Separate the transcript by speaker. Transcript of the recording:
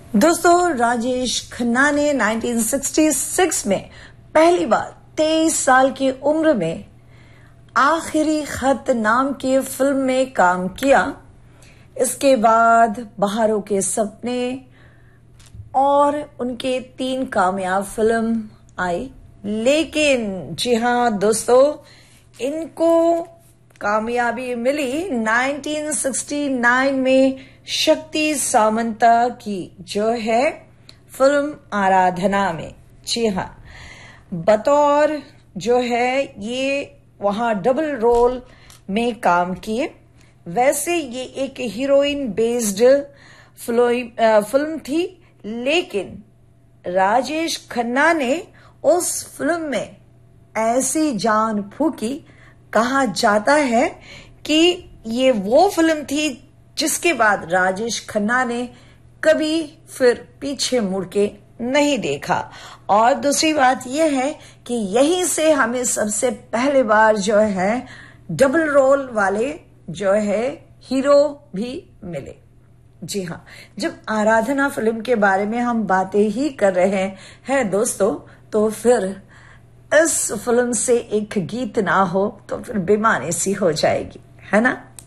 Speaker 1: दोस्तों, राजेश खन्ना ने 1966 में पहली बार 23 साल की उम्र में आखिरी खत नाम की फिल्म में काम किया। इसके बाद बहारों के सपने और उनके 3 कामयाब फिल्म आई। लेकिन जी हाँ दोस्तों, इनको कामयाबी मिली 1969 में शक्ति सामंता की जो है फिल्म आराधना में। जी हाँ, बतौर जो है ये वहां डबल रोल में काम किए। वैसे ये एक हीरोइन बेस्ड फिल्म थी, लेकिन राजेश खन्ना ने उस फिल्म में ऐसी जान फूकी, कहा जाता है कि ये वो फिल्म थी जिसके बाद राजेश खन्ना ने कभी फिर पीछे मुड़ के नहीं देखा। और दूसरी बात यह है कि यहीं से हमें सबसे पहले बार जो है डबल रोल वाले जो है हीरो भी मिले। जी हाँ, जब आराधना फिल्म के बारे में हम बातें ही कर रहे हैं दोस्तों, तो फिर इस फिल्म से एक गीत ना हो तो फिर बेमानी सी हो जाएगी, है ना।